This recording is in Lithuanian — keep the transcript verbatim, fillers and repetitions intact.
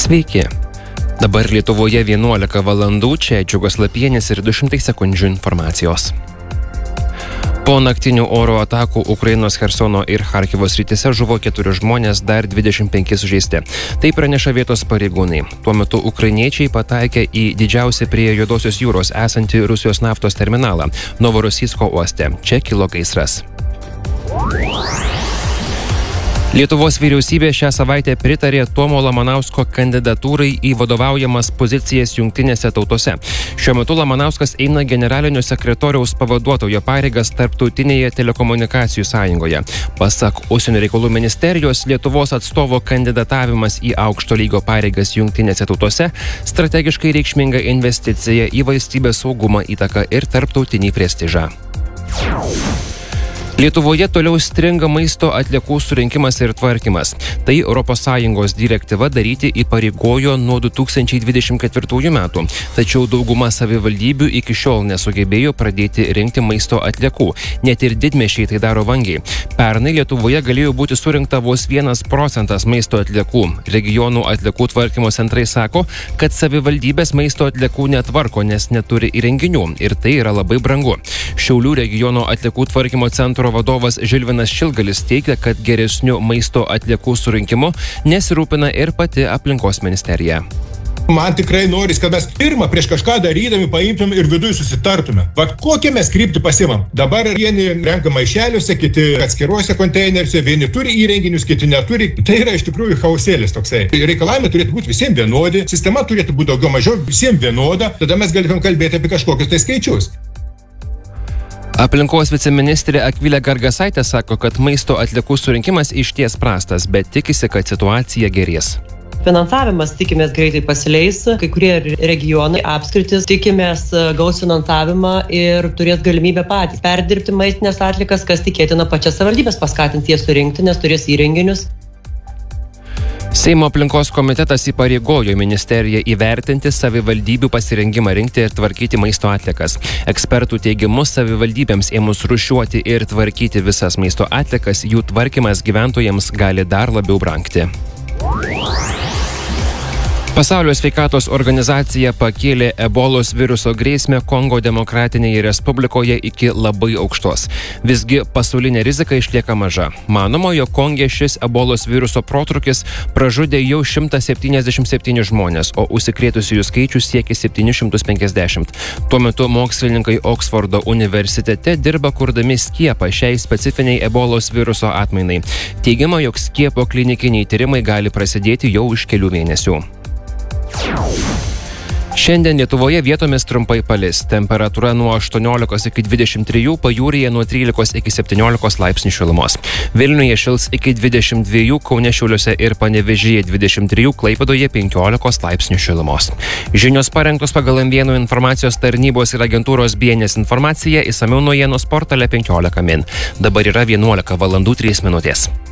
Sveiki. Dabar Lietuvoje vienuolika valandų, čia Džiugas Lapienis ir du šimtai sekundžių informacijos. Po naktinių oro atakų Ukrainos Chersono ir Charkivo srityse žuvo keturi žmonės, dar dvidešimt penki sužeisti. Tai praneša vietos pareigūnai. Tuo metu ukrainiečiai pataikė į didžiausią prie Juodosios jūros esantį Rusijos naftos terminalą Novorosijsko uoste. Čia kilo gaisras. Lietuvos vyriausybė šią savaitę pritarė Tomo Lamanausko kandidatūrai į vadovaujamas pozicijas Jungtinėse tautose. Šiuo metu Lamanauskas eina generalinio sekretoriaus pavaduotojo pareigas Tarptautinėje telekomunikacijų sąjungoje. Pasak Užsienio reikalų ministerijos, Lietuvos atstovo kandidatavimas į aukšto lygio pareigas Jungtinėse tautose strategiškai reikšminga investicija į valstybės saugumą, įtaką ir tarptautinį prestižą. Lietuvoje toliau stringa maisto atliekų surinkimas ir tvarkymas. Tai Europos Sąjungos direktyva daryti įpareigojo nuo du tūkstančiai dvidešimt ketvirtųjų metų. Tačiau dauguma savivaldybių iki šiol nesugebėjo pradėti rinkti maisto atliekų. Net ir didmiesčiai tai daro vangiai. Pernai Lietuvoje galėjo būti surinkta vos vienas procentas maisto atliekų. Regionų atliekų tvarkymo centrai sako, kad savivaldybės maisto atliekų netvarko, nes neturi įrenginių. Ir tai yra labai brangu. Šiaulių regiono atliekų tvarkymo centro vadovas Žilvinas Šilgalis teigia, kad geresniu maisto atliekų surinkimu nesirūpina ir pati aplinkos ministerija. Man tikrai noris, kad mes pirmą prieš kažką darydami paimtum ir viduj susitartume. Vat kokią mes kryptį pasimam. Dabar vieni renka maišeliuose, kiti atskiruose konteineriuose, vieni turi įrenginius, kiti neturi. Tai yra iš tikrųjų chaosėlis toksai. Reikalavimai turėtų būti visiems vienodi, sistema turėtų būti daugiau mažiau visiems vienoda, tada mes galėtum kalbėti apie kažkokius tai skaičius. Aplinkos viceministrė Akvilė Gargasaitė sako, kad maisto atliekų surinkimas išties prastas, bet tikisi, kad situacija gerės. Finansavimas, tikimės, greitai pasileis. Kai kurie regionai, apskritis, tikimės gaus finansavimą ir turės galimybę patys perdirbti maistinės atliekas, kas tikėtina pačias savivaldybės paskatins jas surinkti, nes turės įrenginius. Seimo aplinkos komitetas įpareigojo ministeriją įvertinti savivaldybių pasirengimą rinkti ir tvarkyti maisto atliekas. Ekspertų teigimu, savivaldybėms ėmus rūšiuoti ir tvarkyti visas maisto atliekas, jų tvarkymas gyventojams gali dar labiau brangti. Pasaulio sveikatos organizacija pakėlė ebolos viruso grėsmę Kongo Demokratinėje Respublikoje iki labai aukštos. Visgi pasaulinė rizika išlieka maža. Manoma, jog Konge šis ebolos viruso protrūkis pražudė jau šimtas septyniasdešimt septynis žmonės, o užsikrėtusiųjų skaičius siekia septynis šimtus penkiasdešimt. Tuo metu mokslininkai Oksfordo universitete dirba kurdami skiepą šiai specifiniai ebolos viruso atmainai. Teigiama, jog skiepo klinikiniai tyrimai gali prasidėti jau už kelių mėnesių. Šiandien Lietuvoje vietomis trumpai palis. Temperatūra nuo aštuoniolikos iki dvidešimt trijų, pajūryje nuo trylikos iki septyniolikos laipsnių šilumos. Vilniuje šils iki dvidešimt dviejų, Kaune, Šiauliuose ir Panevėžyje dvidešimt trijų, Klaipėdoje penkiolikos laipsnių šilumos. Žinios parengtos pagal M vienas informacijos tarnybos ir agentūros B N S informaciją, išsamiau naujienos portale penkiolika min. Dabar yra vienuolika valandų trys minutės.